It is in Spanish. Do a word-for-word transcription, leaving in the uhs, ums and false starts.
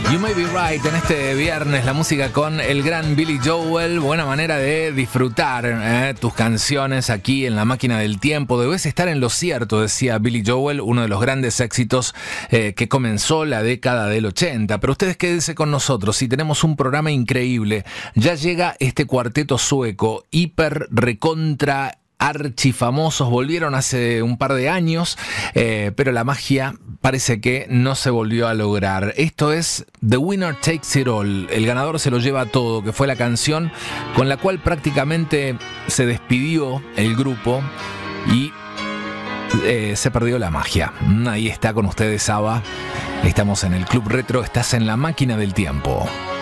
You May Be Right en este viernes, la música con el gran Billy Joel. Buena manera de disfrutar eh, tus canciones aquí en la máquina del tiempo. Debes estar en lo cierto, decía Billy Joel, uno de los grandes éxitos eh, que comenzó la década del ochenta. Pero ustedes quédense con nosotros, si tenemos un programa increíble. Ya llega este cuarteto sueco, hiper recontra archifamosos, volvieron hace un par de años, eh, pero la magia parece que no se volvió a lograr. Esto es The Winner Takes It All, el ganador se lo lleva todo, que fue la canción con la cual prácticamente se despidió el grupo y eh, se perdió la magia. Ahí está con ustedes ABBA, estamos en el Club Retro, estás en la máquina del tiempo.